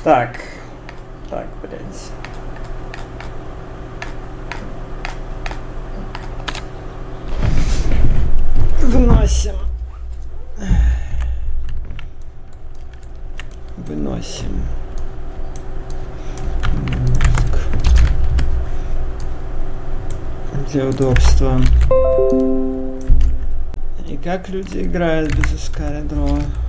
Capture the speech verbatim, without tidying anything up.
Так. Так, блядь. Выносим. Выносим. Мозг. Для удобства. И как люди играют без Excalibur?